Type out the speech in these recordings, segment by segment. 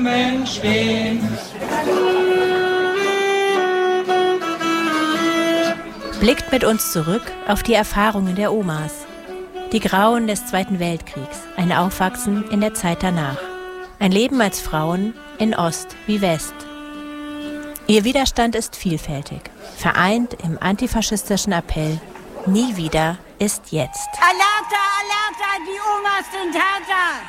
Blumen stehen. Blickt mit uns zurück auf die Erfahrungen der Omas. Die Grauen des Zweiten Weltkriegs, ein Aufwachsen in der Zeit danach. Ein Leben als Frauen in Ost wie West. Ihr Widerstand ist vielfältig, vereint im antifaschistischen Appell Nie wieder ist jetzt. Alerta, Alerta, die Omas sind härter!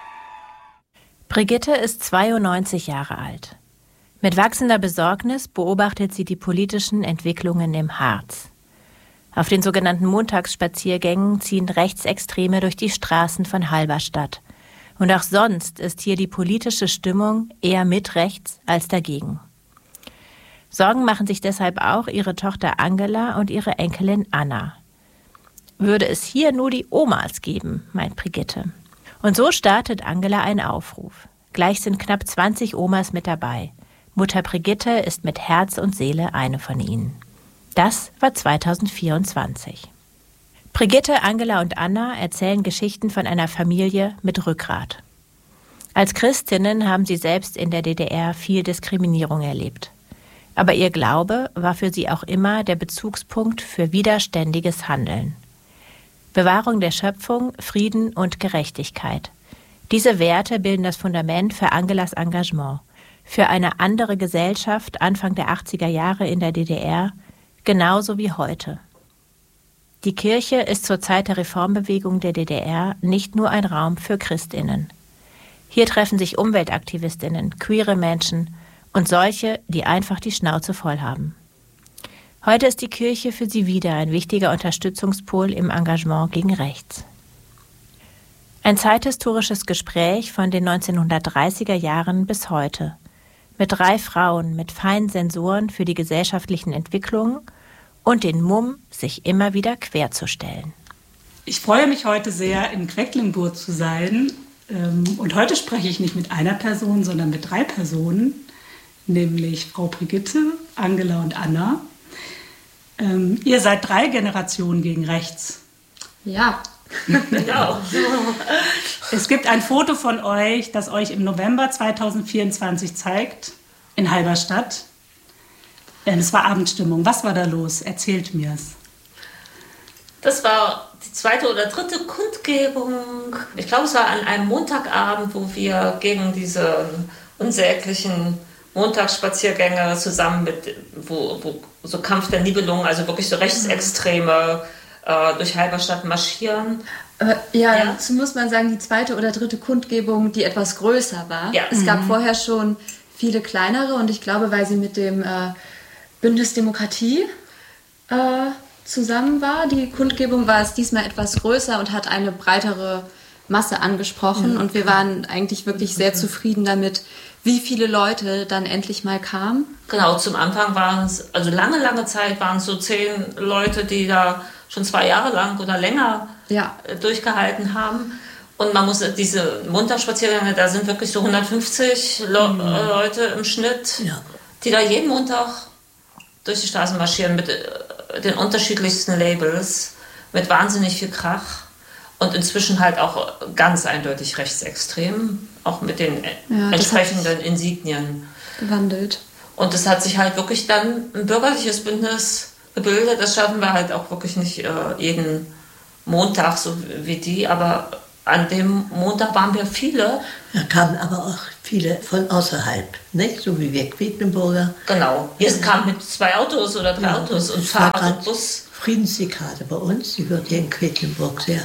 Brigitte ist 92 Jahre alt. Mit wachsender Besorgnis beobachtet sie die politischen Entwicklungen im Harz. Auf den sogenannten Montagsspaziergängen ziehen Rechtsextreme durch die Straßen von Halberstadt. Und auch sonst ist hier die politische Stimmung eher mit rechts als dagegen. Sorgen machen sich deshalb auch ihre Tochter Angela und ihre Enkelin Anna. Würde es hier nur die Omas geben, meint Brigitte. Und so startet Angela einen Aufruf. Gleich sind knapp 20 Omas mit dabei. Mutter Brigitte ist mit Herz und Seele eine von ihnen. Das war 2024. Brigitte, Angela und Anna erzählen Geschichten von einer Familie mit Rückgrat. Als Christinnen haben sie selbst in der DDR viel Diskriminierung erlebt. Aber ihr Glaube war für sie auch immer der Bezugspunkt für widerständiges Handeln. Bewahrung der Schöpfung, Frieden und Gerechtigkeit. Diese Werte bilden das Fundament für Angelas Engagement. Für eine andere Gesellschaft Anfang der 80er Jahre in der DDR, genauso wie heute. Die Kirche ist zur Zeit der Reformbewegung der DDR nicht nur ein Raum für Christinnen. Hier treffen sich Umweltaktivistinnen, queere Menschen und solche, die einfach die Schnauze voll haben. Heute ist die Kirche für sie wieder ein wichtiger Unterstützungspol im Engagement gegen rechts. Ein zeithistorisches Gespräch von den 1930er Jahren bis heute. Mit 3 Frauen mit feinen Sensoren für die gesellschaftlichen Entwicklungen und den Mumm, sich immer wieder querzustellen. Ich freue mich heute sehr, in Quedlinburg zu sein. Und heute spreche ich nicht mit einer Person, sondern mit 3 Personen, nämlich Frau Brigitte, Angela und Anna. Ihr seid 3 Generationen gegen rechts. Ja, genau. Es gibt ein Foto von euch, das euch im November 2024 zeigt, in Halberstadt. Es war Abendstimmung. Was war da los? Erzählt mir's. Das war die 2. oder 3. Kundgebung. Ich glaube, es war an einem Montagabend, wo wir gegen diese unsäglichen Montagsspaziergänge zusammen mit, wo so Kampf der Nibelungen, also wirklich so Rechtsextreme durch Halberstadt marschieren. Dazu muss man sagen, die 2. oder 3. Kundgebung, die etwas größer war. Ja. Es gab vorher schon viele kleinere und ich glaube, weil sie mit dem Bündnis Demokratie zusammen war, die Kundgebung, war es diesmal etwas größer und hat eine breitere Masse angesprochen. Und wir waren eigentlich wirklich sehr zufrieden damit, wie viele Leute dann endlich mal kamen. Genau, zum Anfang waren es, also lange Zeit waren es so 10 Leute, die da schon 2 Jahre lang oder länger durchgehalten haben. Und man muss diese Montagsspaziergänge, da sind wirklich so 150 Leute im Schnitt, die da jeden Montag durch die Straßen marschieren mit den unterschiedlichsten Labels, mit wahnsinnig viel Krach und inzwischen halt auch ganz eindeutig rechtsextrem, auch mit den entsprechenden Insignien. Gewandelt. Und es hat sich halt wirklich dann ein bürgerliches Bündnis gebildet. Das schaffen wir halt auch wirklich nicht jeden Montag, so wie die, aber an dem Montag waren wir viele. Da kamen aber auch viele von außerhalb, nicht? So wie wir Quedlinburger. Genau. Hier kamen mit 2 Autos oder 3 Autos und Fahrrad und Bus. Friedensdekade bei uns, die wird hier in Quedlinburg sehr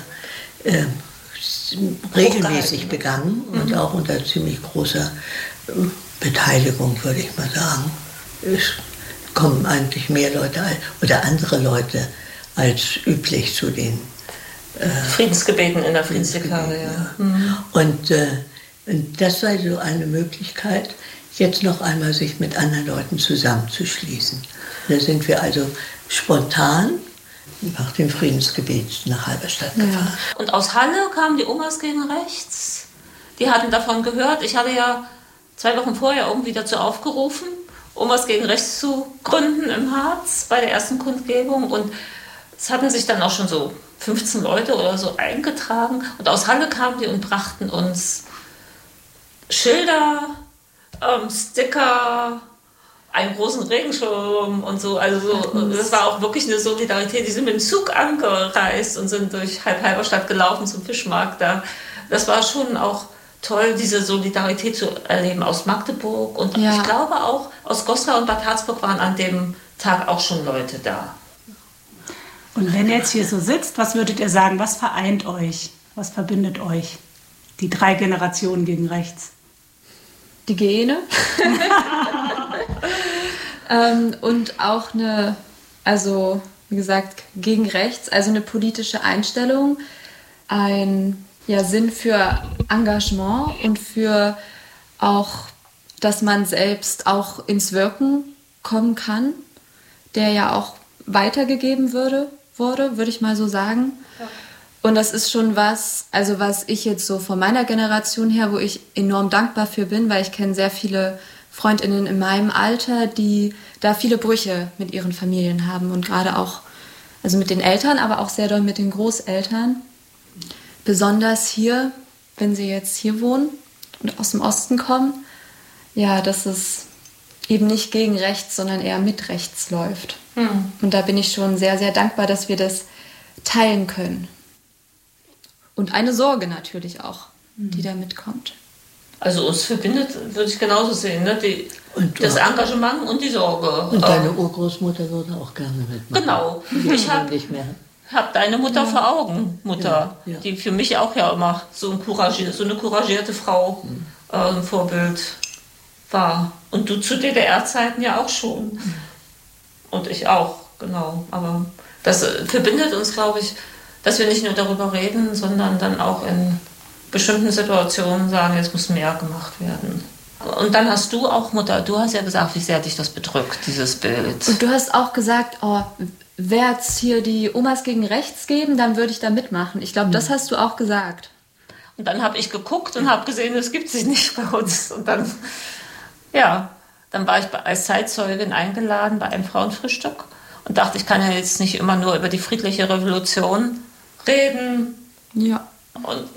regelmäßig begangen und auch unter ziemlich großer Beteiligung, würde ich mal sagen. Es kommen eigentlich mehr Leute oder andere Leute als üblich zu den Friedensgebeten in der Friedensdekade, Und das sei so eine Möglichkeit, jetzt noch einmal sich mit anderen Leuten zusammenzuschließen. Da sind wir also spontan nach dem Friedensgebet nach Halberstadt gefahren. Und aus Halle kamen die Omas gegen rechts. Die hatten davon gehört. Ich hatte ja 2 Wochen vorher irgendwie dazu aufgerufen, Omas gegen rechts zu gründen im Harz bei der ersten Kundgebung. Und es hatten sich dann auch schon so 15 Leute oder so eingetragen. Und aus Halle kamen die und brachten uns Schilder Sticker, einen großen Regenschirm und so. Also das war auch wirklich eine Solidarität. Die sind mit dem Zug angereist und sind durch Halberstadt gelaufen zum Fischmarkt da. Das war schon auch toll, diese Solidarität zu erleben aus Magdeburg. Und ich glaube auch aus Goslar und Bad Harzburg waren an dem Tag auch schon Leute da. Und wenn ihr jetzt hier so sitzt, was würdet ihr sagen, was vereint euch? Was verbindet euch? Die 3 Generationen gegen rechts. Die Gene. Und auch also wie gesagt, gegen rechts, also eine politische Einstellung, ein Sinn für Engagement und für auch, dass man selbst auch ins Wirken kommen kann, der ja auch weitergegeben wurde, würde ich mal so sagen. Ja. Und das ist schon was ich jetzt so von meiner Generation her, wo ich enorm dankbar für bin, weil ich kenne sehr viele FreundInnen in meinem Alter, die da viele Brüche mit ihren Familien haben und gerade auch, also mit den Eltern, aber auch sehr doll mit den Großeltern. Besonders hier, wenn sie jetzt hier wohnen und aus dem Osten kommen, dass es eben nicht gegen rechts, sondern eher mit rechts läuft. Und da bin ich schon sehr, sehr dankbar, dass wir das teilen können. Und eine Sorge natürlich auch, die da mitkommt. Also uns verbindet, würde ich genauso sehen, ne? Das Engagement und die Sorge. Und deine Urgroßmutter würde auch gerne mitmachen. Genau. Ich habe deine Mutter vor Augen, Mutter, die für mich auch immer so eine couragierte Frau ein Vorbild war. Und du zu DDR-Zeiten ja auch schon. Und ich auch, genau. Aber das verbindet uns, glaube ich, dass wir nicht nur darüber reden, sondern dann auch in bestimmten Situationen sagen, jetzt muss mehr gemacht werden. Und dann hast du auch, Mutter, du hast ja gesagt, wie sehr dich das bedrückt, dieses Bild. Und du hast auch gesagt, wäre es hier die Omas gegen rechts geben, dann würde ich da mitmachen. Ich glaube, das hast du auch gesagt. Und dann habe ich geguckt und habe gesehen, das gibt sich nicht bei uns. Und dann war ich als Zeitzeugin eingeladen bei einem Frauenfrühstück und dachte, ich kann ja jetzt nicht immer nur über die friedliche Revolution reden. Ja. Und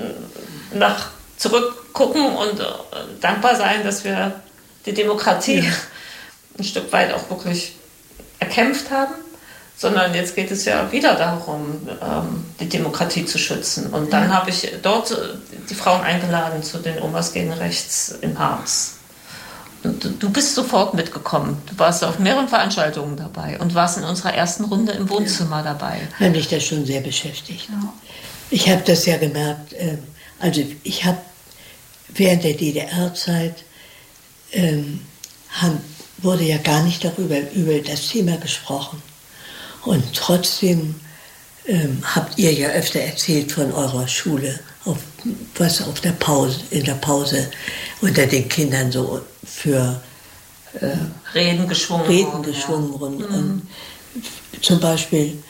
zurückgucken und dankbar sein, dass wir die Demokratie ein Stück weit auch wirklich erkämpft haben, sondern jetzt geht es ja wieder darum, die Demokratie zu schützen. Und dann habe ich dort die Frauen eingeladen zu den Omas gegen rechts im Harz. Und du bist sofort mitgekommen. Du warst auf mehreren Veranstaltungen dabei und warst in unserer ersten Runde im Wohnzimmer dabei. Hat mich das schon sehr beschäftigt. Ja. Ich habe das ja gemerkt. Also ich habe während der DDR-Zeit wurde ja gar nicht über das Thema gesprochen. Und trotzdem habt ihr ja öfter erzählt von eurer Schule, in der Pause unter den Kindern so für Reden geschwungen wurden. Und zum Beispiel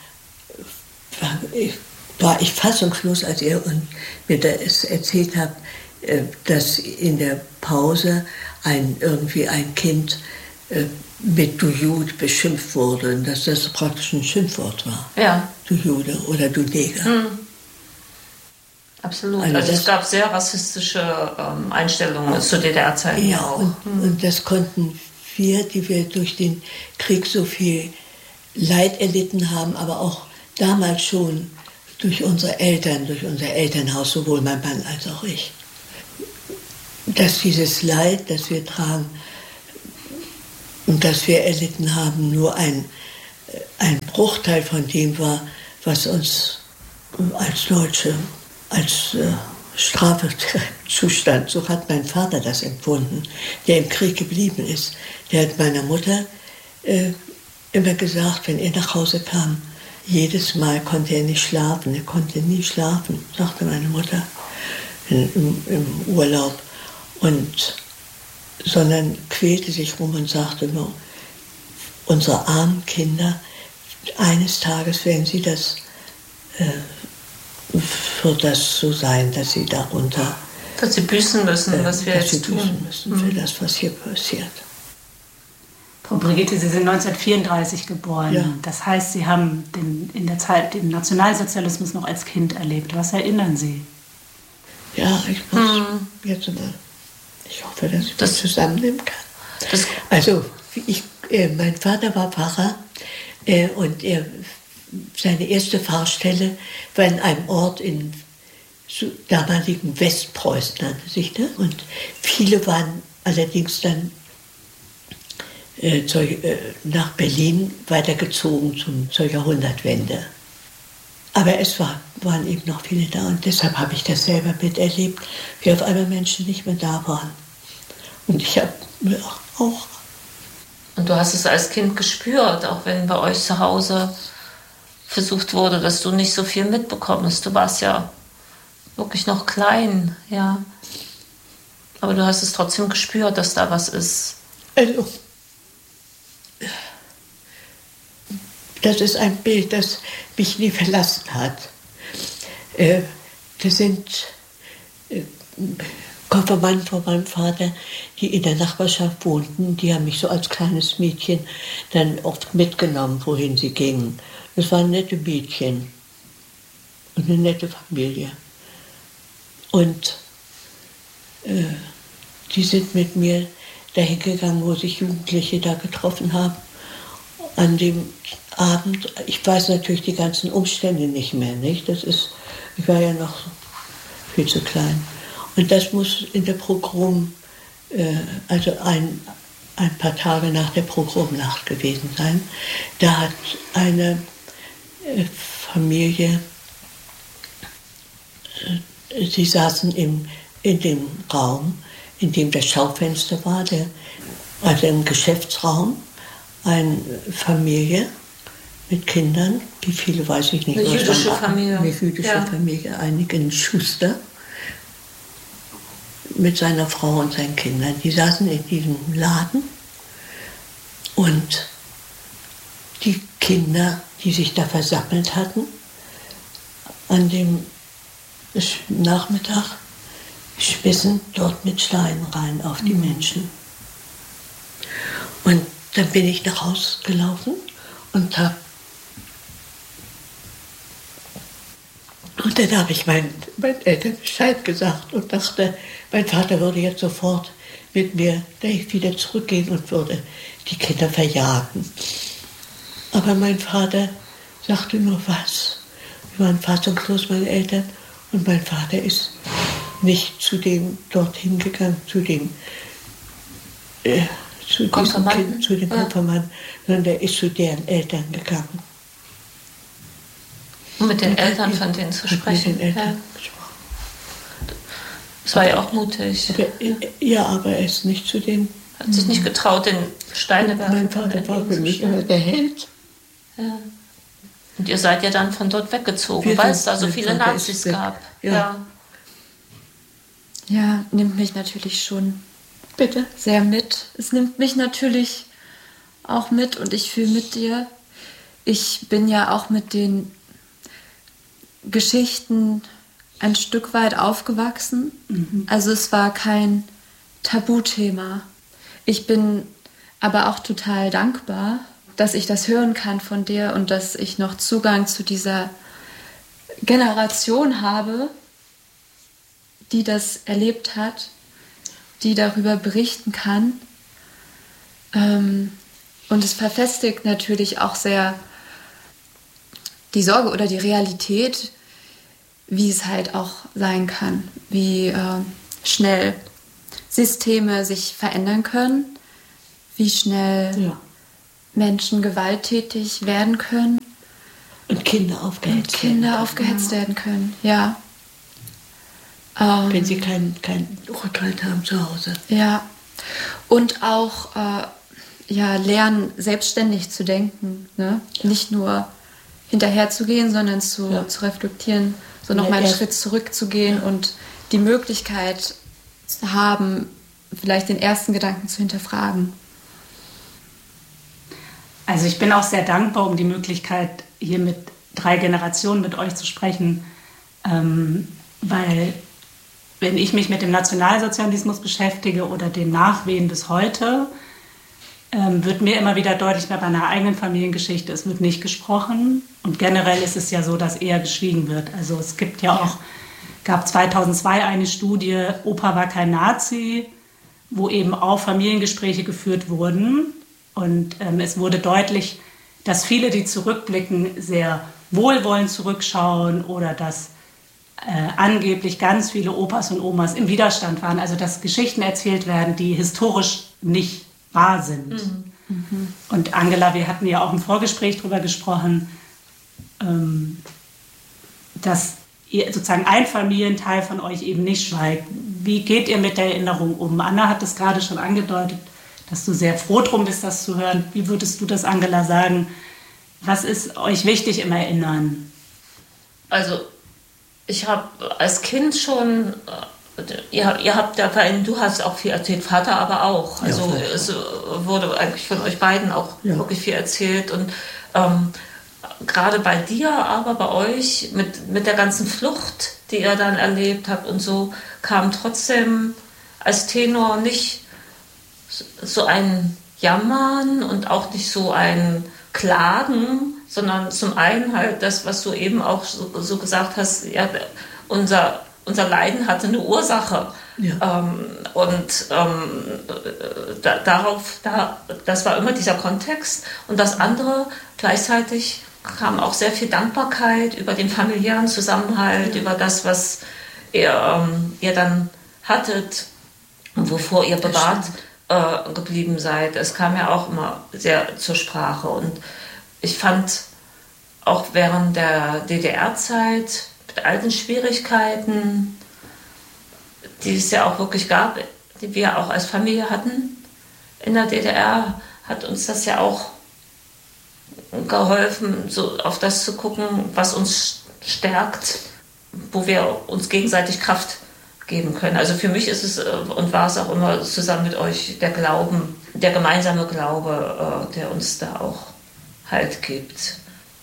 war ich fassungslos, als ihr mir das erzählt habt, dass in der Pause ein Kind mit du Jude beschimpft wurde und dass das praktisch ein Schimpfwort war. Ja. Du Jude oder du Neger. Absolut. Also es gab sehr rassistische Einstellungen zu DDR-Zeiten. Ja, auch. Und das konnten wir, die wir durch den Krieg so viel Leid erlitten haben, aber auch damals schon durch unsere Eltern, durch unser Elternhaus, sowohl mein Mann als auch ich. Dass dieses Leid, das wir tragen und das wir erlitten haben, nur ein Bruchteil von dem war, was uns als Deutsche, als Strafzustand, so hat mein Vater das empfunden, der im Krieg geblieben ist. Der hat meiner Mutter immer gesagt, wenn er nach Hause kam, jedes Mal konnte er nicht schlafen. Er konnte nie schlafen, sagte meine Mutter im Urlaub. Sondern quälte sich rum und sagte nur, unsere armen Kinder, eines Tages werden sie das, wird das so sein, dass sie darunter... Dass sie büßen müssen, was wir jetzt tun. Büßen müssen für das, was hier passiert. Frau Brigitte, Sie sind 1934 geboren. Ja. Das heißt, Sie haben in der Zeit den Nationalsozialismus noch als Kind erlebt. Was erinnern Sie? Ja, ich muss jetzt mal... Ich hoffe, dass ich das zusammennehmen kann. Also, mein Vater war Pfarrer und seine erste Pfarrstelle war in einem Ort in damaligen Westpreußen, nannte sich das. Und viele waren allerdings dann nach Berlin weitergezogen zur Jahrhundertwende. Aber waren eben noch viele da und deshalb habe ich das selber miterlebt, wie auf einmal Menschen nicht mehr da waren. Und ich habe auch. Und du hast es als Kind gespürt, auch wenn bei euch zu Hause versucht wurde, dass du nicht so viel mitbekommst. Du warst ja wirklich noch klein, ja. Aber du hast es trotzdem gespürt, dass da was ist. Also, das ist ein Bild, das mich nie verlassen hat. Das sind Konfirmanden von meinem Vater, die in der Nachbarschaft wohnten. Die haben mich so als kleines Mädchen dann oft mitgenommen, wohin sie gingen. Das waren nette Mädchen und eine nette Familie. Und die sind mit mir dahin gegangen, wo sich Jugendliche da getroffen haben. An dem Abend, ich weiß natürlich die ganzen Umstände nicht mehr, nicht? Ich war ja noch viel zu klein. Und das muss in der Pogrom, also ein paar Tage nach der Pogromnacht gewesen sein. Da hat eine Familie, sie saßen in dem Raum, in dem das Schaufenster war, also im Geschäftsraum, eine Familie mit Kindern, wie viele weiß ich nicht. Eine jüdische Familie. Eine jüdische Familie, einigen Schuster mit seiner Frau und seinen Kindern. Die saßen in diesem Laden und die Kinder, die sich da versammelt hatten, an dem Nachmittag schmissen dort mit Steinen rein auf die Menschen. Und dann bin ich nach Hause gelaufen und dann habe ich meinen Eltern Bescheid gesagt und dachte, mein Vater würde jetzt sofort mit mir wieder zurückgehen und würde die Kinder verjagen. Aber mein Vater sagte nur was. Wir waren fassungslos, meine Eltern, und mein Vater ist nicht dorthin gegangen, zu den Konfirmanden, sondern er ist zu deren Eltern gegangen. Um mit den Eltern von denen zu sprechen. Mit den Eltern gesprochen. Das war ja auch mutig. Ja, aber er ist nicht zu den... Hat sich nicht getraut, den Steineberg... Mein Vater war für mich immer der Held. Ja. Und ihr seid ja dann von dort weggezogen, weil es da so viele Nazis gab. Ja, nimmt mich natürlich schon bitte sehr mit. Es nimmt mich natürlich auch mit und ich fühle mit dir. Ich bin ja auch mit den Geschichten ein Stück weit aufgewachsen. Mhm. Also es war kein Tabuthema. Ich bin aber auch total dankbar, dass ich das hören kann von dir und dass ich noch Zugang zu dieser Generation habe, die das erlebt hat, die darüber berichten kann. Und es verfestigt natürlich auch sehr die Sorge oder die Realität, wie es halt auch sein kann, wie schnell Systeme sich verändern können, wie schnell Menschen gewalttätig werden können. Und Kinder aufgehetzt werden können, ja. Wenn sie keinen Rückhalt haben zu Hause. Ja, und auch lernen, selbstständig zu denken. Ne? Nicht nur hinterherzugehen, sondern zu reflektieren, so nochmal einen Schritt zurückzugehen und die Möglichkeit zu haben, vielleicht den ersten Gedanken zu hinterfragen. Also ich bin auch sehr dankbar um die Möglichkeit, hier mit 3 Generationen mit euch zu sprechen, weil wenn ich mich mit dem Nationalsozialismus beschäftige oder den Nachwehen bis heute, wird mir immer wieder deutlich, bei meiner eigenen Familiengeschichte, es wird nicht gesprochen. Und generell ist es ja so, dass eher geschwiegen wird. Also es gab 2002 eine Studie, Opa war kein Nazi. wo eben auch Familiengespräche geführt wurden. Und es wurde deutlich, dass viele, die zurückblicken, sehr wohlwollend zurückschauen oder dass angeblich ganz viele Opas und Omas im Widerstand waren. Also dass Geschichten erzählt werden, die historisch nicht wahr sind. Mhm. Und Angela, wir hatten ja auch im Vorgespräch darüber gesprochen, dass ihr sozusagen ein Familienteil von euch eben nicht schweigt. Wie geht ihr mit der Erinnerung um? Anna hat es gerade schon angedeutet, dass du sehr froh drum bist, das zu hören. Wie würdest du das, Angela, sagen? Was ist euch wichtig im Erinnern? Also ich habe als Kind schon, ihr habt ja, du hast auch viel erzählt, Vater aber auch. Also ja, es wurde eigentlich von euch beiden auch wirklich viel erzählt. Und gerade bei dir, aber bei euch, mit der ganzen Flucht, die ihr dann erlebt habt und so, kam trotzdem als Tenor nicht so ein Jammern und auch nicht so ein Klagen, sondern zum einen halt das, was du eben auch so gesagt hast, ja, unser Leiden hatte eine Ursache. Ja. Das war immer dieser Kontext. Und das andere, gleichzeitig kam auch sehr viel Dankbarkeit über den familiären Zusammenhalt, über das, was ihr dann hattet und wovor ihr bewahrt geblieben seid. Es kam ja auch immer sehr zur Sprache. Und ich fand auch während der DDR-Zeit mit all den Schwierigkeiten, die es ja auch wirklich gab, die wir auch als Familie hatten in der DDR, hat uns das ja auch geholfen, so auf das zu gucken, was uns stärkt, wo wir uns gegenseitig Kraft geben können. Also für mich ist es und war es auch immer zusammen mit euch der Glauben, der gemeinsame Glaube, der uns da auch Halt gibt.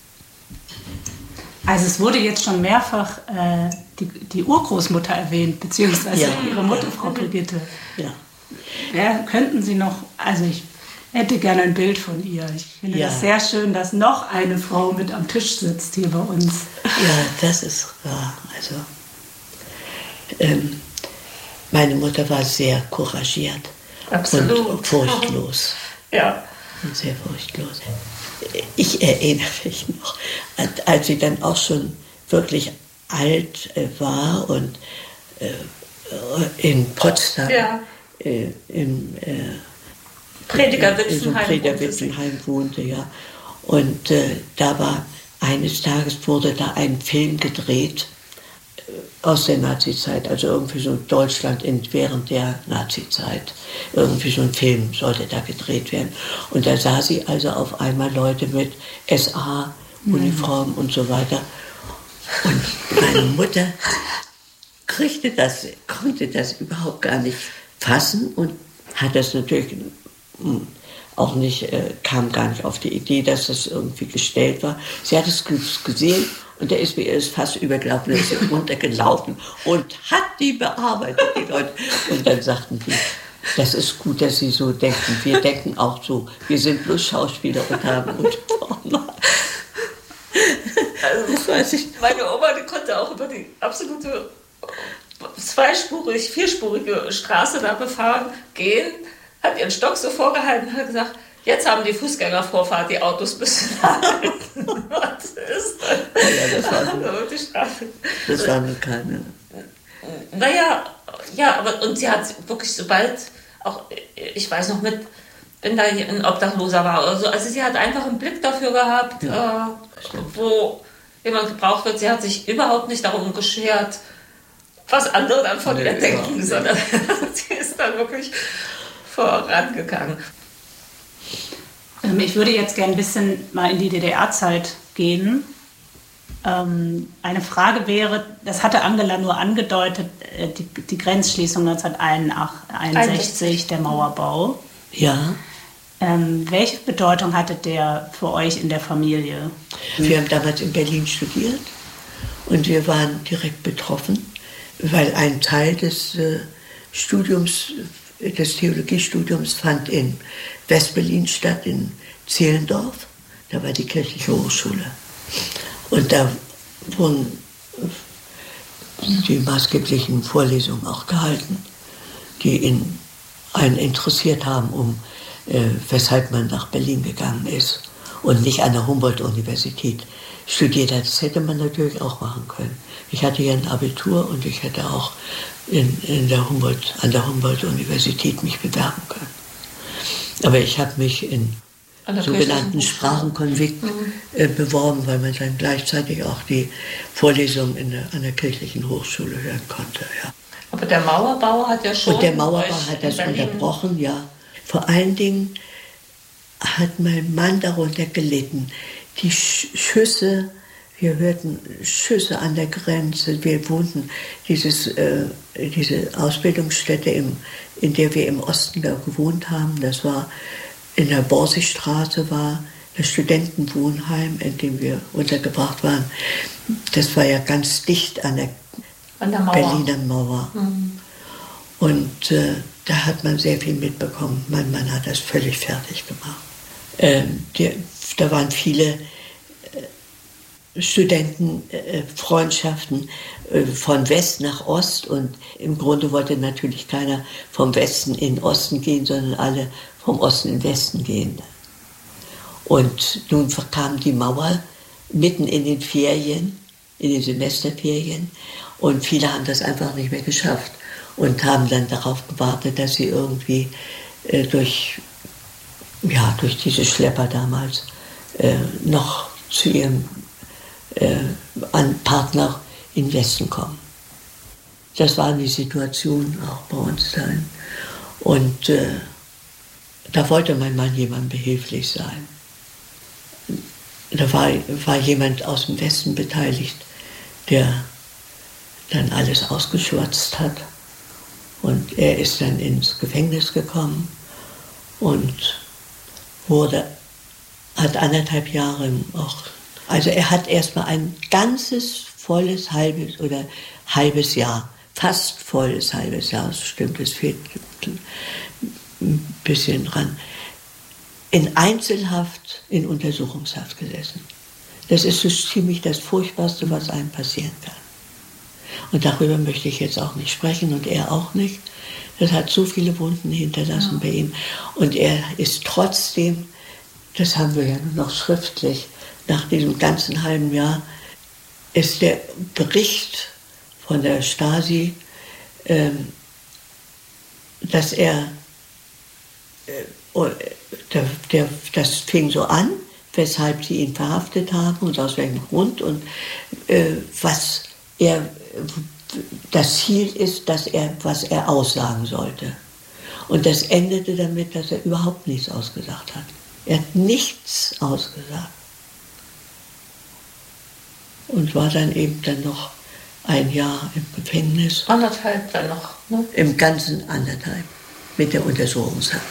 Also es wurde jetzt schon mehrfach die Urgroßmutter erwähnt, beziehungsweise ihre Mutter, Frau Brigitte. Ja. Könnten Sie noch, also ich hätte gerne ein Bild von ihr. Ich finde das sehr schön, dass noch eine Frau mit am Tisch sitzt hier bei uns. Ja, das ist wahr. Also meine Mutter war sehr couragiert. Absolut. Und furchtlos. Ja. Und sehr furchtlos. Ich erinnere mich noch, als sie dann auch schon wirklich alt war und in Potsdam im Predigerwitzenheim wohnte, ja. Und da war eines Tages wurde da ein Film gedreht aus der Nazizeit, also irgendwie so Deutschland während der Nazizeit. Irgendwie so ein Film sollte da gedreht werden. Und da sah sie also auf einmal Leute mit SA-Uniform und so weiter. Und meine Mutter konnte das überhaupt gar nicht fassen und hat das natürlich auch nicht, kam gar nicht auf die Idee, dass das irgendwie gestellt war. Sie hat es gesehen und der ist mir erst fast übergelaufen, ist runtergelaufen und hat die bearbeitet, die Leute. Und dann sagten die, das ist gut, dass Sie so denken. Wir denken auch so. Wir sind bloß Schauspieler und haben Uniformen. Also, das weiß ich. Meine Oma, die konnte auch über die absolute vierspurige Straße da befahren, gehen, hat ihren Stock so vorgehalten und hat gesagt, jetzt haben die Fußgängervorfahrt, die Autos müssen halten. Was ist das? Ja, das war die Straße. Das war nur keine. Naja, ja, aber und sie hat wirklich sobald, auch ich weiß noch wenn da ein Obdachloser war oder so, also sie hat einfach einen Blick dafür gehabt, wo jemand gebraucht wird. Sie hat sich überhaupt nicht darum geschert, was andere dann von ihr denken, sondern sie ist dann wirklich vorangegangen. Ich würde jetzt gerne ein bisschen mal in die DDR-Zeit gehen. Eine Frage wäre, das hatte Angela nur angedeutet, die Grenzschließung 1961, der Mauerbau. Ja. Welche Bedeutung hatte der für euch in der Familie? Wir haben damals in Berlin studiert und wir waren direkt betroffen, weil ein Teil des Theologiestudiums fand in West-Berlin statt, in Zehlendorf. Da war die kirchliche Hochschule. Und da wurden die maßgeblichen Vorlesungen auch gehalten, die in einen interessiert haben, weshalb man nach Berlin gegangen ist und nicht an der Humboldt-Universität studiert hat. Das hätte man natürlich auch machen können. Ich hatte ja ein Abitur und ich hätte auch an der Humboldt-Universität mich bewerben können. Aber ich habe mich in sogenannten Sprachenkonvikt beworben, weil man dann gleichzeitig auch die Vorlesungen an der kirchlichen Hochschule hören konnte. Ja. Aber der Mauerbau hat ja schon... Und der Mauerbau hat das unterbrochen, ja. Vor allen Dingen hat mein Mann darunter gelitten. Die Schüsse, wir hörten Schüsse an der Grenze. Wir wohnten diese Ausbildungsstätte, in der wir im Osten gewohnt haben. Das war in der Borsigstraße, war das Studentenwohnheim, in dem wir untergebracht waren. Das war ja ganz dicht an der Mauer. Berliner Mauer. Mhm. Und da hat man sehr viel mitbekommen. Mein Mann hat das völlig fertig gemacht. Da waren viele Studentenfreundschaften von West nach Ost und im Grunde wollte natürlich keiner vom Westen in den Osten gehen, sondern alle vom Osten in den Westen gehen. Und nun kam die Mauer mitten in den Ferien, in den Semesterferien und viele haben das einfach nicht mehr geschafft und haben dann darauf gewartet, dass sie irgendwie durch diese Schlepper damals noch zu ihrem Partner in Westen kommen. Das war die Situation auch bei uns dann. Und da wollte mein Mann jemandem behilflich sein. Da war jemand aus dem Westen beteiligt, der dann alles ausgeschwatzt hat. Und er ist dann ins Gefängnis gekommen und hat 1,5 Jahre auch. Also er hat erstmal ein ganzes volles halbes Jahr, fast volles halbes Jahr, das stimmt, es fehlt ein bisschen dran, in Einzelhaft, in Untersuchungshaft gesessen. Das ist so ziemlich das Furchtbarste, was einem passieren kann. Und darüber möchte ich jetzt auch nicht sprechen und er auch nicht. Das hat so viele Wunden hinterlassen bei ihm. Und er ist trotzdem, das haben wir ja nur noch schriftlich, nach diesem ganzen halben Jahr, ist der Bericht von der Stasi, dass das fing so an, weshalb sie ihn verhaftet haben und aus welchem Grund und das Ziel ist, was er aussagen sollte. Und das endete damit, dass er überhaupt nichts ausgesagt hat. Er hat nichts ausgesagt. Und war dann eben noch 1 Jahr im Gefängnis. 1,5 dann noch, ne? Im Ganzen 1,5 mit der Untersuchungshaft.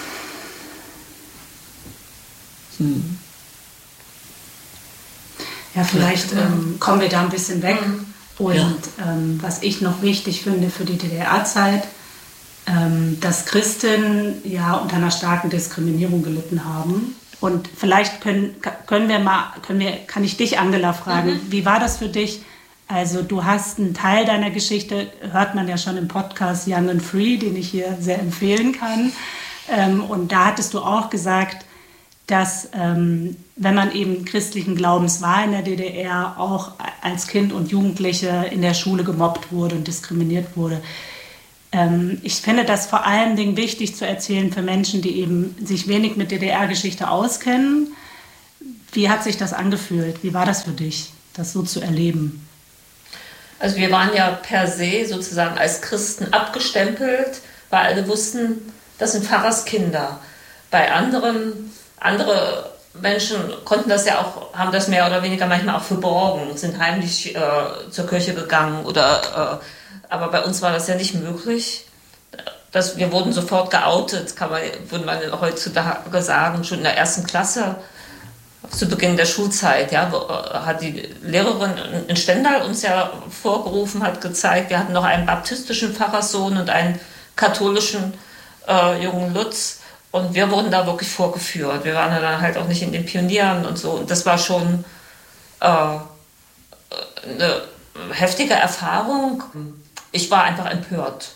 Ja, vielleicht kommen wir da ein bisschen weg. Und was ich noch wichtig finde für die DDR-Zeit, dass Christen ja unter einer starken Diskriminierung gelitten haben. Und vielleicht kann ich dich, Angela, fragen, wie war das für dich? Also du hast einen Teil deiner Geschichte, hört man ja schon im Podcast Young and Free, den ich hier sehr empfehlen kann. Und da hattest du auch gesagt, dass wenn man eben christlichen Glaubens war in der DDR, auch als Kind und Jugendliche in der Schule gemobbt wurde und diskriminiert wurde. Ich finde das vor allen Dingen wichtig zu erzählen für Menschen, die eben sich wenig mit DDR-Geschichte auskennen. Wie hat sich das angefühlt? Wie war das für dich, das so zu erleben? Also wir waren ja per se sozusagen als Christen abgestempelt, weil alle wussten, das sind Pfarrerskinder. Bei andere Menschen konnten das ja auch, haben das mehr oder weniger manchmal auch verborgen, sind heimlich zur Kirche gegangen oder aber bei uns war das ja nicht möglich. Wir wurden sofort geoutet, würde man heutzutage sagen, schon in der 1. Klasse, zu Beginn der Schulzeit. Ja, hat die Lehrerin in Stendal uns ja vorgerufen, hat gezeigt, wir hatten noch einen baptistischen Pfarrerssohn und einen katholischen jungen Lutz. Und wir wurden da wirklich vorgeführt. Wir waren ja dann halt auch nicht in den Pionieren und so. Und das war schon eine heftige Erfahrung. Ich war einfach empört,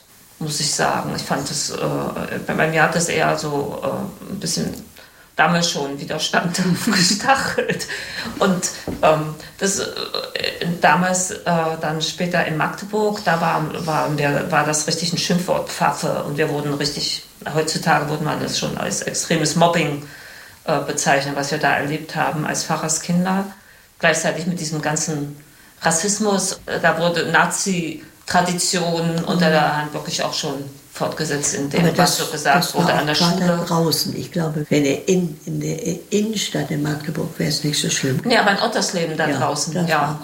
muss ich sagen. Ich fand das, bei mir hat das eher so ein bisschen damals schon Widerstand gestachelt. Und das damals dann später in Magdeburg, da war das richtig ein Schimpfwort, Pfaffe. Und wir wurden richtig, heutzutage würde man das schon als extremes Mobbing bezeichnen, was wir da erlebt haben als Pfarrerskinder. Gleichzeitig mit diesem ganzen Rassismus, da wurde Nazi-Tradition unter der Hand wirklich auch schon fortgesetzt in dem, was so gesagt wurde an der Schule. Draußen. Ich glaube, wenn er in der Innenstadt in Magdeburg wäre es nicht so schlimm. Nee, aber in Ottersleben da draußen. Ja.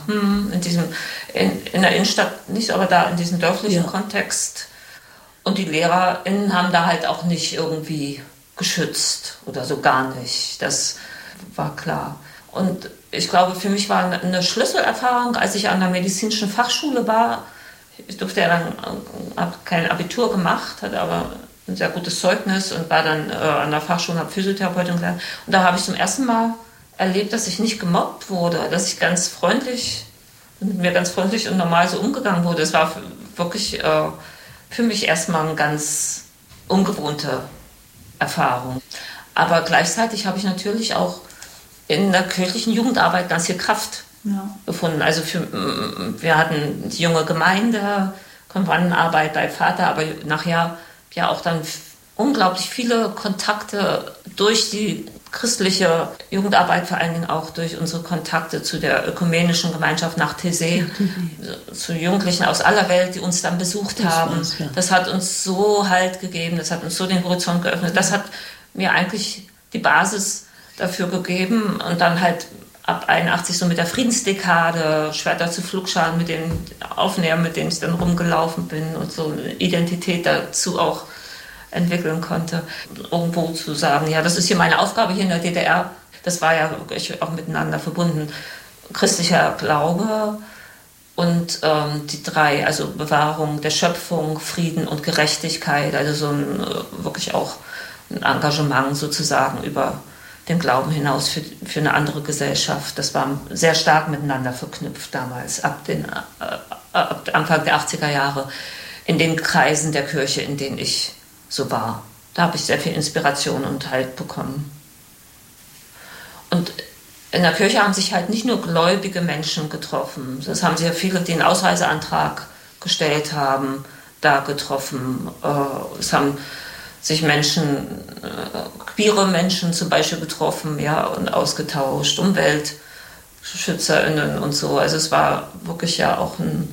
In der Innenstadt nicht, aber da in diesem dörflichen Kontext. Und die LehrerInnen haben da halt auch nicht irgendwie geschützt oder so gar nicht. Das war klar. Und ich glaube, für mich war eine Schlüsselerfahrung, als ich an der medizinischen Fachschule war. Ich durfte ja dann, habe kein Abitur gemacht, hatte aber ein sehr gutes Zeugnis und war dann an der Fachschule, habe Physiotherapeutin gelernt. Und da habe ich zum ersten Mal erlebt, dass ich nicht gemobbt wurde, dass ich mit mir ganz freundlich und normal so umgegangen wurde. Es war wirklich für mich erstmal eine ganz ungewohnte Erfahrung. Aber gleichzeitig habe ich natürlich auch in der kirchlichen Jugendarbeit ganz viel Kraft gefunden. Also wir hatten die junge Gemeinde, Konfirmandenarbeit bei Vater, aber nachher ja auch dann unglaublich viele Kontakte durch die christliche Jugendarbeit, vor allen Dingen auch durch unsere Kontakte zu der ökumenischen Gemeinschaft nach Taizé, zu Jugendlichen aus aller Welt, die uns dann besucht haben. Das hat uns so Halt gegeben, das hat uns so den Horizont geöffnet. Das hat mir eigentlich die Basis dafür gegeben und dann halt ab 81 so mit der Friedensdekade, Schwerter zu Flugscharen, mit den Aufnähern, mit denen ich dann rumgelaufen bin und so eine Identität dazu auch entwickeln konnte. Irgendwo zu sagen, ja, das ist hier meine Aufgabe hier in der DDR. Das war ja wirklich auch miteinander verbunden. Christlicher Glaube und die drei, also Bewahrung der Schöpfung, Frieden und Gerechtigkeit, also so ein wirklich auch ein Engagement sozusagen über den Glauben hinaus für eine andere Gesellschaft. Das war sehr stark miteinander verknüpft damals, ab Anfang der 80er Jahre, in den Kreisen der Kirche, in denen ich so war. Da habe ich sehr viel Inspiration und Halt bekommen. Und in der Kirche haben sich halt nicht nur gläubige Menschen getroffen, das haben sich ja viele, die einen Ausreiseantrag gestellt haben, da getroffen. Es haben sich queere Menschen zum Beispiel getroffen, ja, und ausgetauscht, UmweltschützerInnen und so. Also es war wirklich ja auch ein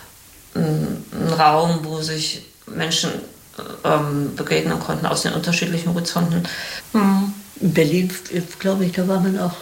Raum, wo sich Menschen begegnen konnten aus den unterschiedlichen Horizonten. In Berlin, glaube ich, da war man auch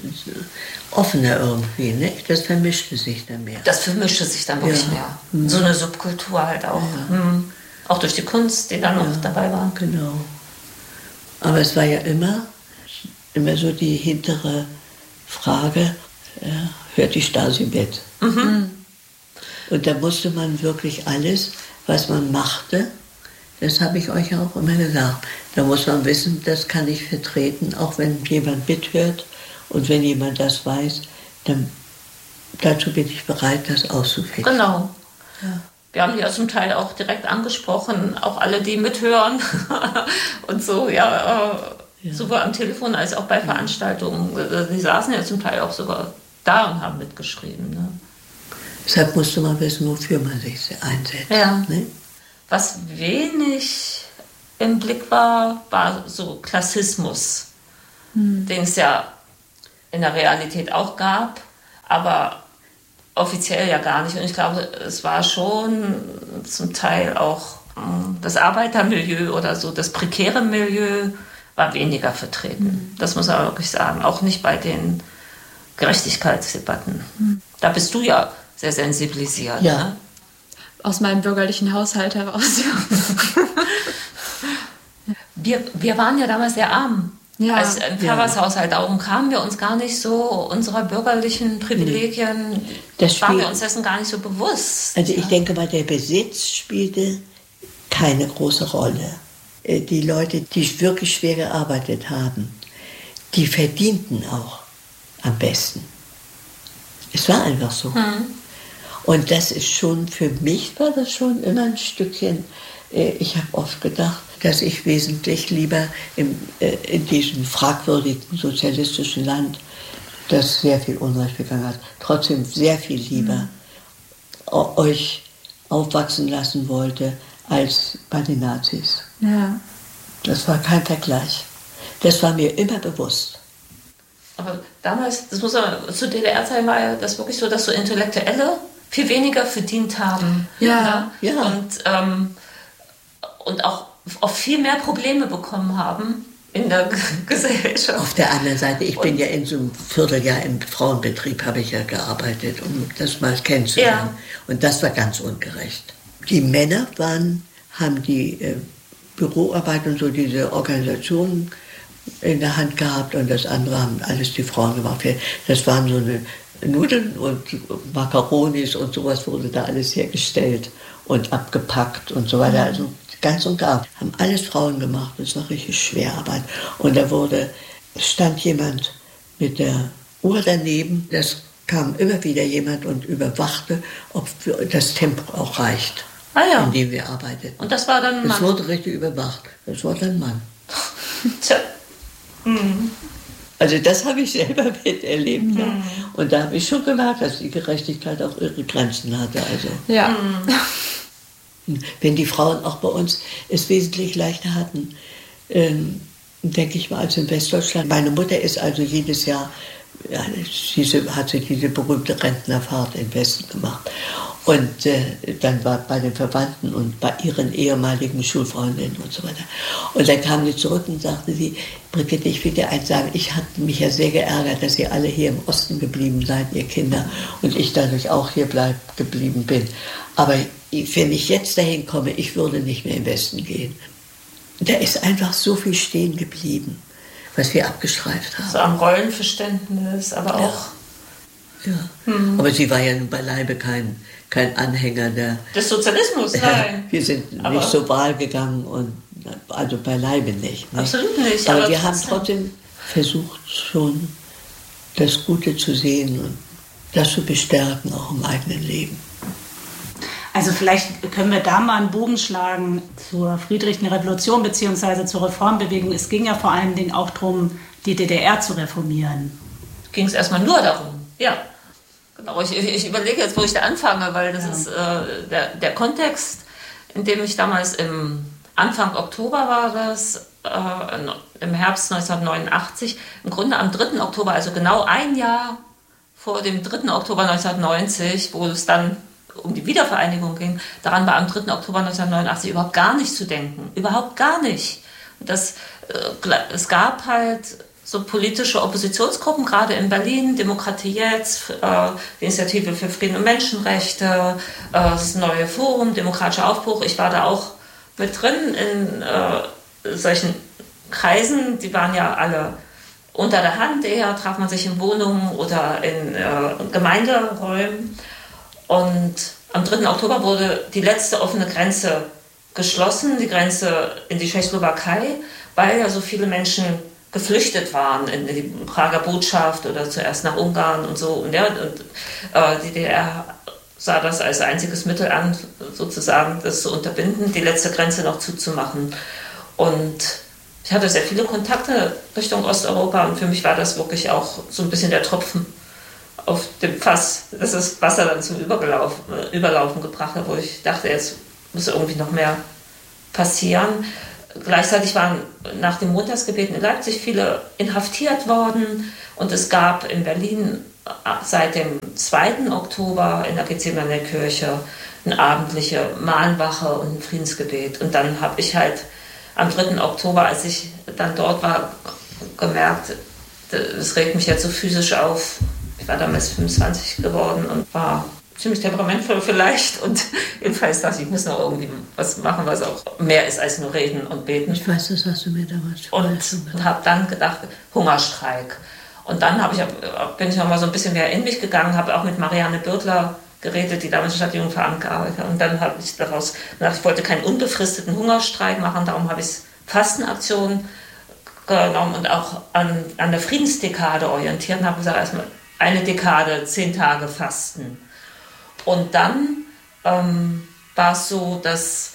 offener irgendwie, ne? Das vermischte sich dann mehr. Das vermischte sich dann wirklich mehr. So eine Subkultur halt auch. Ja. Auch durch die Kunst, die dann noch dabei war. Genau. Aber es war ja immer so die hintere Frage, hört die Stasi mit? Und da musste man wirklich alles, was man machte, das habe ich euch ja auch immer gesagt, da muss man wissen, das kann ich vertreten, auch wenn jemand mithört und wenn jemand das weiß, dann dazu bin ich bereit, das auszufinden. Genau. Ja. Wir haben die ja zum Teil auch direkt angesprochen, auch alle, die mithören und so, sowohl am Telefon als auch bei Veranstaltungen. Die saßen ja zum Teil auch sogar da und haben mitgeschrieben. Ne? Deshalb musste man wissen, wofür man sich einsetzt. Ja. Ne? Was wenig im Blick war so Klassismus, den es ja in der Realität auch gab, aber offiziell ja gar nicht. Und ich glaube, es war schon zum Teil auch das Arbeitermilieu oder so, das prekäre Milieu war weniger vertreten. Das muss man wirklich sagen. Auch nicht bei den Gerechtigkeitsdebatten. Da bist du ja sehr sensibilisiert. Ja. Ne? Aus meinem bürgerlichen Haushalt heraus. Wir waren ja damals sehr arm. Ja. Als Pfarrershaushalt, darum kamen wir uns gar nicht so unserer bürgerlichen Privilegien, waren wir uns dessen gar nicht so bewusst. Also ich denke mal, der Besitz spielte keine große Rolle. Die Leute, die wirklich schwer gearbeitet haben, die verdienten auch am besten. Es war einfach so. Und das ist schon, für mich war das schon immer ein Stückchen, ich habe oft gedacht, dass ich wesentlich lieber in diesem fragwürdigen sozialistischen Land, das sehr viel Unrecht begangen hat, trotzdem sehr viel lieber euch aufwachsen lassen wollte, als bei den Nazis. Ja. Das war kein Vergleich. Das war mir immer bewusst. Aber damals, das muss man, zu DDR-Zeiten war ja das wirklich so, dass so Intellektuelle viel weniger verdient haben. Ja. Und auch viel mehr Probleme bekommen haben in der Gesellschaft. Auf der anderen Seite, ich bin ja in so einem Vierteljahr im Frauenbetrieb, habe ich ja gearbeitet, um das mal kennenzulernen. Ja. Und das war ganz ungerecht. Die Männer haben die Büroarbeit und so diese Organisationen in der Hand gehabt und das andere haben alles die Frauen gemacht. Das waren so eine Nudeln und Makaronis und sowas wurde da alles hergestellt und abgepackt und so weiter. Also ganz und gar haben alles Frauen gemacht. Das war richtig Schwerarbeit. Und da stand jemand mit der Uhr daneben. Das kam immer wieder jemand und überwachte, ob das Tempo auch reicht, in dem wir arbeiteten. Und das war dann ein Mann? Das wurde richtig überwacht. Das war dann ein Mann. Tja. Also das habe ich selber miterlebt. Ja. Und da habe ich schon gemerkt, dass die Gerechtigkeit auch ihre Grenzen hatte. Also. Ja. Wenn die Frauen auch bei uns es wesentlich leichter hatten, denke ich mal, als in Westdeutschland. Meine Mutter ist also jedes Jahr, hat sie diese berühmte Rentnerfahrt in den Westen gemacht. Und dann war bei den Verwandten und bei ihren ehemaligen Schulfreundinnen und so weiter. Und dann kam sie zurück und sagte sie, Brigitte, ich will dir eins sagen, ich hatte mich ja sehr geärgert, dass ihr alle hier im Osten geblieben seid, ihr Kinder, und ich dadurch auch hier geblieben bin. Aber wenn ich jetzt dahin komme, ich würde nicht mehr im Westen gehen. Da ist einfach so viel stehen geblieben, was wir abgestreift haben. So am Rollenverständnis, aber auch... Ja. Aber sie war ja nun beileibe kein Anhänger des Sozialismus, nein. Wir sind nicht zur Wahl gegangen und also beileibe nicht. Absolut nicht. Aber wir haben trotzdem versucht, schon das Gute zu sehen und das zu bestärken, auch im eigenen Leben. Also vielleicht können wir da mal einen Bogen schlagen zur friedlichen Revolution bzw. zur Reformbewegung. Es ging ja vor allen Dingen auch darum, die DDR zu reformieren. Ging es erstmal nur darum, ja. Genau, ich überlege jetzt, wo ich da anfange, weil das ist der Kontext, in dem ich damals Anfang Oktober war das, im Herbst 1989, im Grunde am 3. Oktober, also genau ein Jahr vor dem 3. Oktober 1990, wo es dann um die Wiedervereinigung ging, daran war am 3. Oktober 1989 überhaupt gar nicht zu denken, überhaupt gar nicht. Es gab halt so politische Oppositionsgruppen, gerade in Berlin, Demokratie Jetzt, die Initiative für Frieden und Menschenrechte, das neue Forum, Demokratischer Aufbruch. Ich war da auch mit drin in solchen Kreisen, die waren ja alle unter der Hand eher, traf man sich in Wohnungen oder in Gemeinderäumen. Und am 3. Oktober wurde die letzte offene Grenze geschlossen, die Grenze in die Tschechoslowakei, weil ja so viele Menschen geflüchtet waren in die Prager Botschaft oder zuerst nach Ungarn und so. Und die DDR sah das als einziges Mittel an, sozusagen das zu unterbinden, die letzte Grenze noch zuzumachen. Und ich hatte sehr viele Kontakte Richtung Osteuropa und für mich war das wirklich auch so ein bisschen der Tropfen auf dem Fass, dass das Wasser dann zum Überlaufen gebracht hat, wo ich dachte, jetzt muss irgendwie noch mehr passieren. Gleichzeitig waren nach dem Montagsgebet in Leipzig viele inhaftiert worden und es gab in Berlin seit dem 2. Oktober in der Gethsemane-Kirche eine abendliche Mahnwache und ein Friedensgebet. Und dann habe ich halt am 3. Oktober, als ich dann dort war, gemerkt, es regt mich jetzt so physisch auf. Ich war damals 25 geworden und war ziemlich temperamentvoll vielleicht und jedenfalls dachte ich muss noch irgendwie was machen, was auch mehr ist als nur reden und beten. Ich weiß, das hast du mir damals und habe dann gedacht, Hungerstreik. Und dann bin ich noch mal so ein bisschen mehr in mich gegangen, habe auch mit Marianne Birtler geredet, die damals in der Stadtjugendveramt gearbeitet hat. Und dann habe ich daraus gedacht, ich wollte keinen unbefristeten Hungerstreik machen, darum habe ich Fastenaktion genommen und auch an der Friedensdekade orientiert und habe gesagt, erstmal eine Dekade, 10 Tage Fasten. Und dann war es so, dass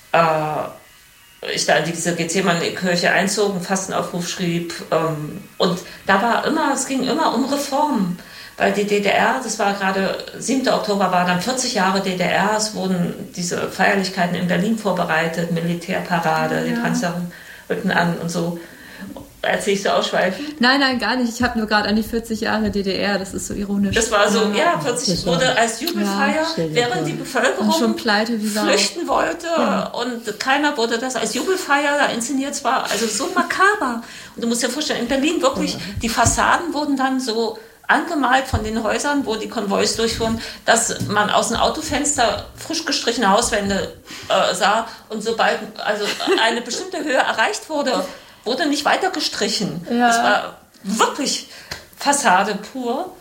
ich da in diese Gethsemane-Kirche einzog, einen Fastenaufruf schrieb. Und es ging immer um Reformen. Weil die DDR, das war gerade 7. Oktober, war dann 40 Jahre DDR. Es wurden diese Feierlichkeiten in Berlin vorbereitet, Militärparade, die Panzer rückten an und so. Erzählst du ausschweifend? Nein, gar nicht. Ich habe nur gerade an die 40 Jahre DDR, das ist so ironisch. Das war so, 40 wurde als Jubelfeier, während die Bevölkerung schon pleite wie Sau flüchten wollte und keiner wurde das als Jubelfeier da inszeniert. Es war also so makaber. Und du musst dir vorstellen, in Berlin wirklich, die Fassaden wurden dann so angemalt von den Häusern, wo die Konvois durchfuhren, dass man aus dem Autofenster frisch gestrichene Hauswände sah und sobald also eine bestimmte Höhe erreicht wurde nicht weiter gestrichen. Ja. Das war wirklich Fassade pur.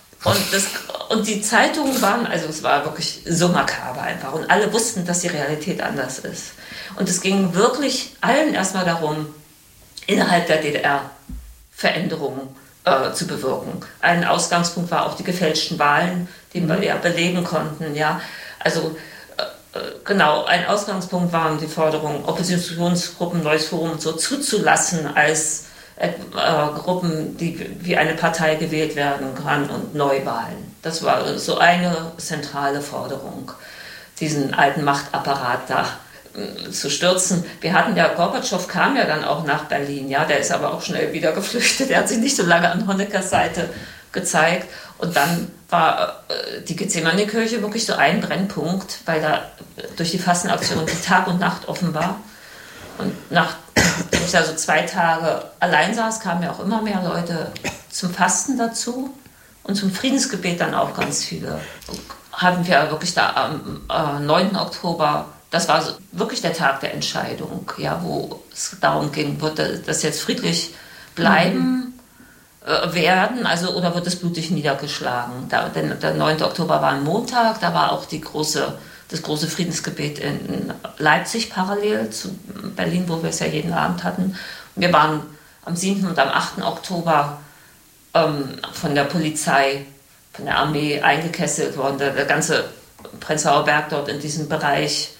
Und die Zeitungen waren, also es war wirklich so makaber einfach. Und alle wussten, dass die Realität anders ist. Und es ging wirklich allen erstmal darum, innerhalb der DDR Veränderungen zu bewirken. Ein Ausgangspunkt war auch die gefälschten Wahlen, die wir ja belegen konnten. Ja. Also genau, ein Ausgangspunkt waren die Forderungen, Oppositionsgruppen, Neues Forum und so zuzulassen als Gruppen, die wie eine Partei gewählt werden kann und Neuwahlen. Das war so eine zentrale Forderung, diesen alten Machtapparat da zu stürzen. Wir hatten Gorbatschow kam ja dann auch nach Berlin, ja, der ist aber auch schnell wieder geflüchtet, der hat sich nicht so lange an Honeckers Seite gezeigt. Und dann war die Gethsemane-Kirche wirklich so ein Brennpunkt, weil da durch die Fastenaktion die Tag und Nacht offen war. Und nachdem ich da so 2 Tage allein saß, kamen ja auch immer mehr Leute zum Fasten dazu und zum Friedensgebet dann auch ganz viele. Haben wir wirklich da am 9. Oktober, das war so wirklich der Tag der Entscheidung, ja, wo es darum ging, wird das jetzt friedlich bleiben werden, also oder wird es blutig niedergeschlagen? Denn der 9. Oktober war ein Montag, da war auch das große Friedensgebet in Leipzig parallel zu Berlin, wo wir es ja jeden Abend hatten. Und wir waren am 7. und am 8. Oktober von der Polizei, von der Armee eingekesselt worden. Der ganze Prenzlauer Berg dort in diesem Bereich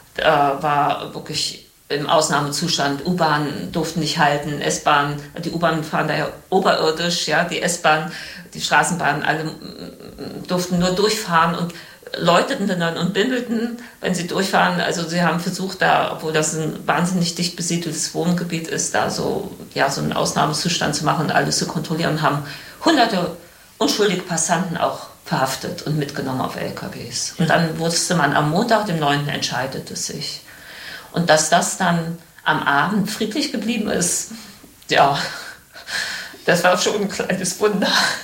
war wirklich im Ausnahmezustand. U-Bahnen durften nicht halten, S-Bahn, die U-Bahnen fahren da ja oberirdisch, ja, die S-Bahn, die Straßenbahnen, alle durften nur durchfahren und läuteten dann und bimmelten, wenn sie durchfahren. Also sie haben versucht, da, obwohl das ein wahnsinnig dicht besiedeltes Wohngebiet ist, da so einen Ausnahmezustand zu machen und alles zu kontrollieren, haben hunderte unschuldige Passanten auch verhaftet und mitgenommen auf LKWs. Und dann wusste man, am Montag, dem 9. entscheidet es sich. Und dass das dann am Abend friedlich geblieben ist, ja, das war schon ein kleines Wunder.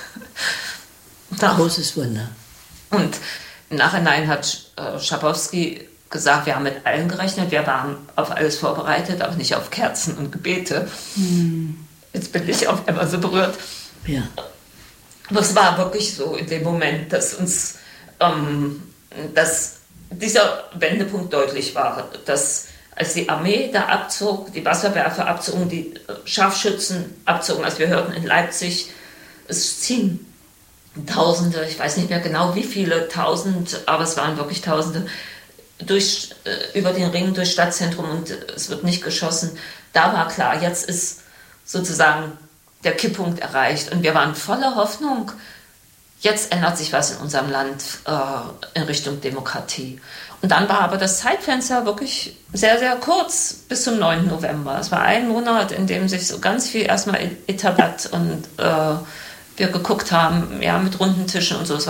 Großes Wunder. Und im Nachhinein hat Schabowski gesagt, wir haben mit allen gerechnet, wir waren auf alles vorbereitet, aber nicht auf Kerzen und Gebete. Jetzt bin ich auf einmal so berührt. Ja. Aber es war wirklich so in dem Moment, dass uns dass dieser Wendepunkt deutlich war, dass als die Armee da abzog, die Wasserwerfer abzogen, die Scharfschützen abzogen, als wir hörten in Leipzig, es ziehen Tausende, ich weiß nicht mehr genau wie viele, 1000, aber es waren wirklich Tausende, über den Ring durchs Stadtzentrum und es wird nicht geschossen. Da war klar, jetzt ist sozusagen der Kipppunkt erreicht und wir waren voller Hoffnung, jetzt ändert sich was in unserem Land in Richtung Demokratie. Und dann war aber das Zeitfenster wirklich sehr, sehr kurz bis zum 9. November. Es war ein Monat, in dem sich so ganz viel erstmal etabliert und wir geguckt haben, ja, mit runden Tischen und so.